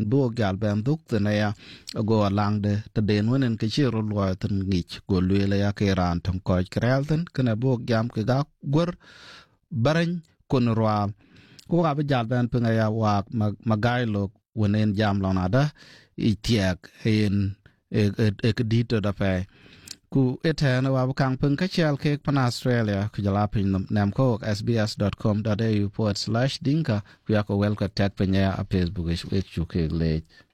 bo gal ben duk tene ya go lang de te den wonen ke chiro lo ten ngich go le ya ke ran ton ko krelten kana bo jam ke ga gor barany kon roal ko ga be jal ben penga ya wa magailo wonen jam lonada itiak en dito da pe ku etena wa kang pung ka chel ke pan Australia ku jala pin nam ko sbs.com.au/dinka ku ya ko wel ka tek penya a Facebook e chu ke le